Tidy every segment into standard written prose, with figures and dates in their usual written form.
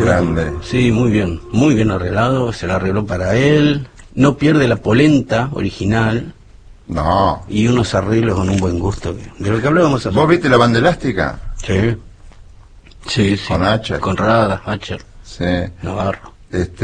grande. Sí, muy bien arreglado, se lo arregló para él, no pierde la polenta original. No. Y unos arreglos con un buen gusto, de lo que hablábamos hace. ¿Vos viste la banda elástica? Sí. Sí, sí. Con Acher. Con Rada, Acher. Sí. Navarro.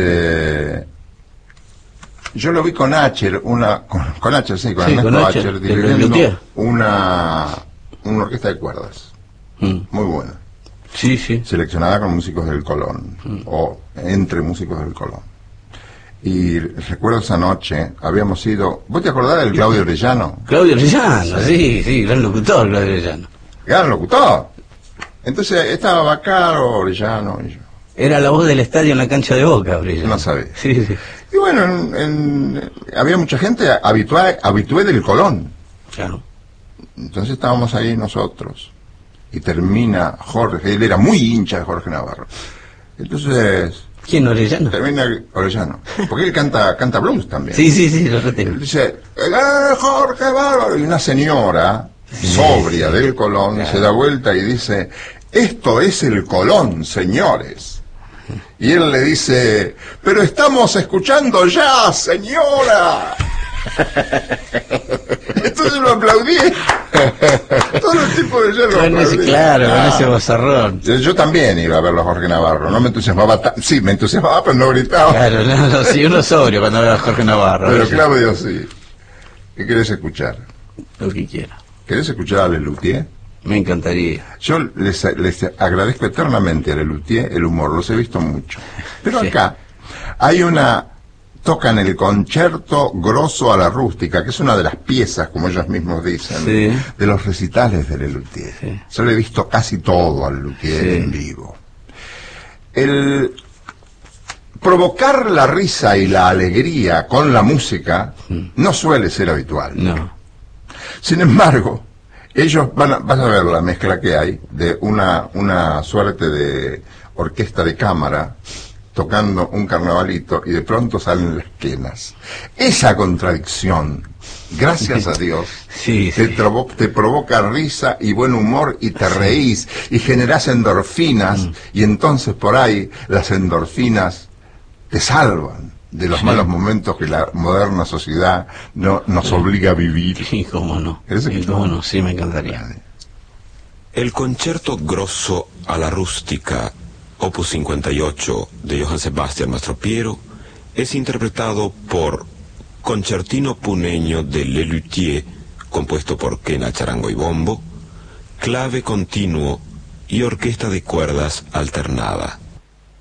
Yo lo vi con Acher, con Acher, sí, con sí, Ernesto con Acher, dirigiendo una orquesta de cuerdas. Muy buena. Sí, sí. Seleccionada con músicos del Colón, o entre músicos del Colón. Y recuerdo esa noche, habíamos ido... ¿Vos te acordás del Claudio Orellano? Claudio Orellano, sí, gran locutor, Claudio Orellano. Gran locutor. Entonces estaba Bacaro, Orellano y yo. Era la voz del estadio en la cancha de Boca, Orellano. No sabía. Sí, sí. Y bueno, había mucha gente habitué del Colón. Claro. Entonces estábamos ahí nosotros. Y termina Jorge, él era muy hincha de Jorge Navarro. Entonces... ¿Quién, Orellano? Termina Orellano. Porque él canta blues también. Sí, lo retengo. Él dice, Jorge Bárbaro. Y una señora sobria del Colón claro. Se da vuelta y dice, esto es el Colón, señores. Y él le dice, pero estamos escuchando ya, señora. Entonces lo aplaudí. Todos los tipos de yerro claro, con ese bozarrón. Yo también iba a verlo a Jorge Navarro. No me entusiasmaba sí, me entusiasmaba, pero no gritaba. Claro, no, sí, uno sobrio cuando ve a Jorge Navarro. Pero Claudio sí. ¿Qué querés escuchar? Lo que quiera. ¿Querés escuchar a Lelutier? Me encantaría. Yo les agradezco eternamente a Lelutier el humor, los he visto mucho. Pero sí. Acá hay tocan el Concerto Grosso a la Rústica, que es una de las piezas, como ellos mismos dicen, sí. De los recitales de Lelutier. Sí. Yo le he visto casi todo a Lelutier sí. En vivo. El provocar la risa y la alegría con la música no suele ser habitual. No. Sin embargo, ellos vas a ver la mezcla que hay de una suerte de orquesta de cámara tocando un carnavalito y de pronto salen las quenas. Esa contradicción, gracias a Dios, sí, te provoca risa y buen humor y te reís y generás endorfinas y entonces por ahí las endorfinas te salvan de los malos momentos que la moderna sociedad nos obliga a vivir. Sí, cómo no. Cómo no, sí, me encantaría. El Concerto Grosso a la Rústica, Opus 58 de Johann Sebastian Mastropiero, es interpretado por Concertino Puneño de Lelutier, compuesto por quena, charango y bombo, clave continuo y orquesta de cuerdas alternada.